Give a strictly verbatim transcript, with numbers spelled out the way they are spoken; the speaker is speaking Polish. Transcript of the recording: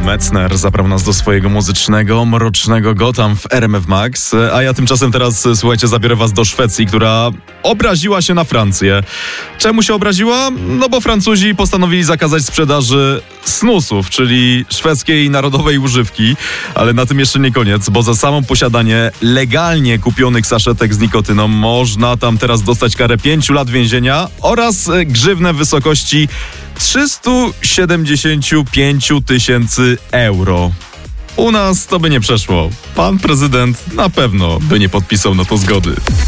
Metzner zabrał nas do swojego muzycznego, mrocznego Gotham w R M F Max, a ja tymczasem teraz, słuchajcie, zabiorę was do Szwecji, która obraziła się na Francję. Czemu się obraziła? No bo Francuzi postanowili zakazać sprzedaży snusów, czyli szwedzkiej narodowej używki, ale na tym jeszcze nie koniec, bo za samo posiadanie legalnie kupionych saszetek z nikotyną można tam teraz dostać karę pięciu lat więzienia oraz grzywnę w wysokości trzysta siedemdziesiąt pięć tysięcy euro. U nas to by nie przeszło. Pan prezydent na pewno by nie podpisał na to zgody.